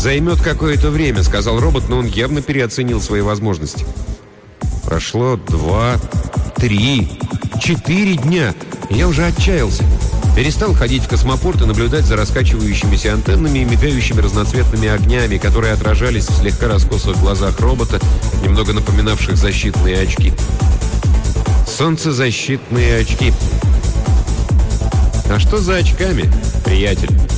«Займет какое-то время», — сказал робот, но он явно переоценил свои возможности. Прошло 2, 3, 4 дня, и я уже отчаялся. Перестал ходить в космопорт и наблюдать за раскачивающимися антеннами и мигающими разноцветными огнями, которые отражались в слегка раскосых глазах робота, немного напоминавших защитные очки. Солнцезащитные очки. А что за очками, приятель?